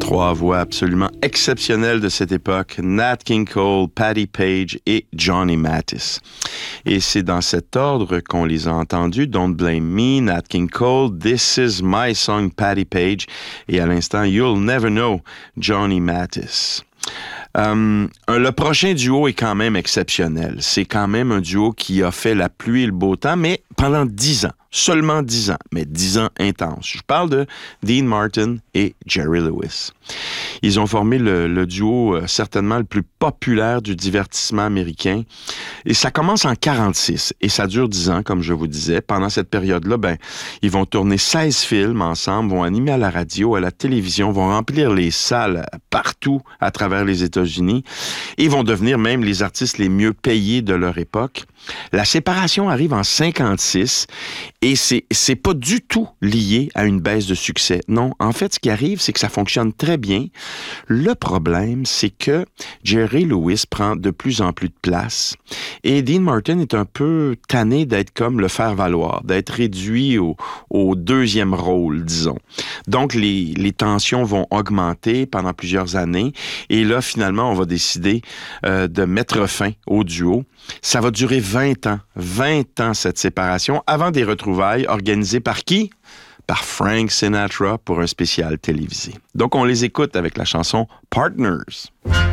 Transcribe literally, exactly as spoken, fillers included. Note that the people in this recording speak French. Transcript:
Trois voix absolument exceptionnelles de cette époque, Nat King Cole, Patti Page et Johnny Mathis. Et c'est dans cet ordre qu'on les a entendus. Don't Blame Me, Nat King Cole, This Is My Song, Patti Page, et à l'instant, You'll Never Know, Johnny Mathis. Um, le prochain duo est quand même exceptionnel. C'est quand même un duo qui a fait la pluie et le beau temps, mais pendant dix ans. Seulement dix ans, mais dix ans intenses. Je parle de Dean Martin et Jerry Lewis. Ils ont formé le, le duo euh, certainement le plus populaire du divertissement américain. Et ça commence en quarante-six et ça dure dix ans, comme je vous disais. Pendant cette période-là, ben, ils vont tourner seize films ensemble, vont animer à la radio, à la télévision, vont remplir les salles partout à travers les États-Unis et vont devenir même les artistes les mieux payés de leur époque. La séparation arrive en cinquante-six et c'est, c'est pas du tout lié à une baisse de succès. Non, en fait, ce qui arrive, c'est que ça fonctionne très bien. Le problème, c'est que Jerry Lewis prend de plus en plus de place et Dean Martin est un peu tanné d'être comme le faire-valoir, d'être réduit au, au deuxième rôle, disons. Donc, les, les tensions vont augmenter pendant plusieurs années et là, finalement, on va décider euh, de mettre fin au duo. Ça va durer vingt ans, vingt ans cette séparation, avant des retrouvailles organisées par qui? Par Frank Sinatra pour un spécial télévisé. Donc on les écoute avec la chanson Partners.